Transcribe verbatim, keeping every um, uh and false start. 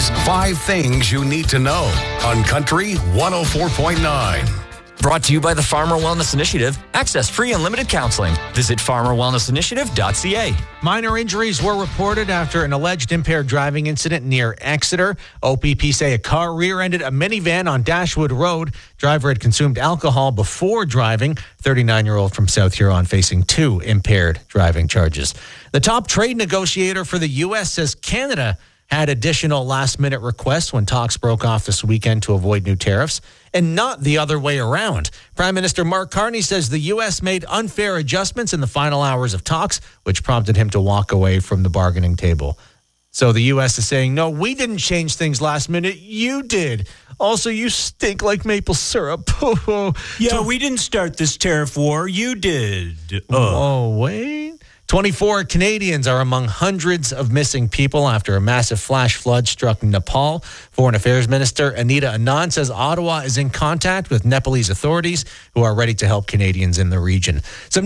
Here's five things you need to know on Country one oh four point nine. Brought to you by the Farmer Wellness Initiative. Access free unlimited counseling. Visit farmer wellness initiative dot c a. Minor injuries were reported after an alleged impaired driving incident near Exeter. O P P say a car rear-ended a minivan on Dashwood Road. Driver had consumed alcohol before driving. thirty-nine-year-old from South Huron facing two impaired driving charges. The top trade negotiator for the U S says Canada had additional last-minute requests when talks broke off this weekend to avoid new tariffs, and not the other way around. Prime Minister Mark Carney says the U S made unfair adjustments in the final hours of talks, which prompted him to walk away from the bargaining table. So the U S is saying, no, we didn't change things last minute. You did. Also, you stink like maple syrup. Yeah, we didn't start this tariff war. You did. Oh, wait. twenty-four Canadians are among hundreds of missing people after a massive flash flood struck Nepal. Foreign Affairs Minister Anita Anand says Ottawa is in contact with Nepalese authorities who are ready to help Canadians in the region. Some